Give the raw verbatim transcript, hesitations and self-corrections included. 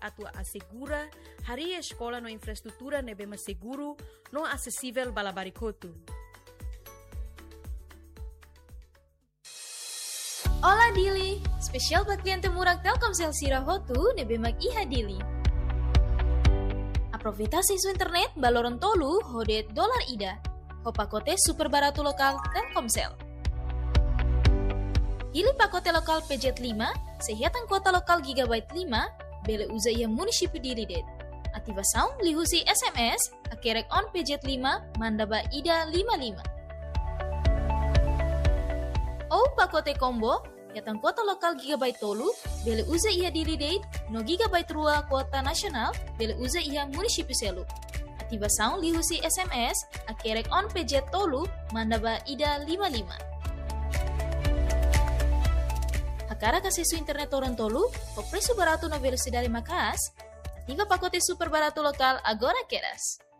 atua assegura haria escola no infraestrutura nebe mais seguro, no acessível balabarikotu. Ola Dili, spesial buat klien temurag Telkomsel Sirahotu nebe mag iha Dili. Aproveita isu internet baloron tolu hode dolar ida. Ho pakote super baratu lokal Telkomsel. Pilih pakote lokal P J lima, sehatan kota lokal gigabyte lima, bele uza ia munisipio diri det. Ativação lihusi S M S, akerek on P J lima, mandaba ida lima lima. Oh pakote combo, yatan kota lokal gigabyte tolu, bele uza ia diri det, no gigabyte rua kota nasional, bele uza ia munisipio selu. Ativação lihusi S M S, akerek on P J tolu, mandaba ida lima lima. Akara kasih su internet orang tolu, o preço barato na velocidade macas, ativa pacote super barato lokal agora queras.